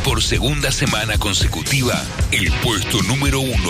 por segunda semana consecutiva el puesto número 1